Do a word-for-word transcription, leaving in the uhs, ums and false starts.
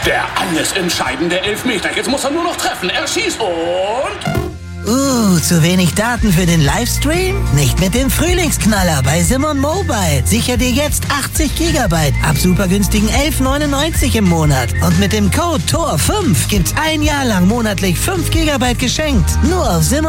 Der alles entscheidende Elfmeter. Jetzt muss er nur noch treffen. Er schießt und... Uh, zu wenig Daten für den Livestream? Nicht mit dem Frühlingsknaller bei Simon Mobile. Sicher dir jetzt achtzig Gigabyte ab super günstigen elf neunundneunzig im Monat. Und mit dem Code T O R fünf gibt's ein Jahr lang monatlich fünf Gigabyte geschenkt. Nur auf Simon